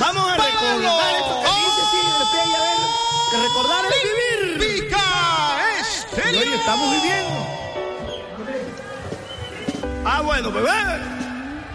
Vamos a recordar esto que dice así en el pie y a ver, que recordar es vivir. Pica Estéreo. Y hoy estamos viviendo. Ah, bueno, bebé.